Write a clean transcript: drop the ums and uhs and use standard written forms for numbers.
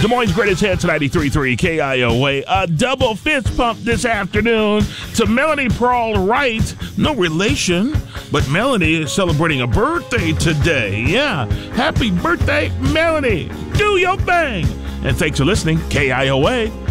Des Moines' greatest hits, 93.3 KIOA. A double fist pump this afternoon to Melanie Prawl Wright. No relation, but Melanie is celebrating a birthday today. Yeah, happy birthday, Melanie. Do your thing. And thanks for listening, KIOA.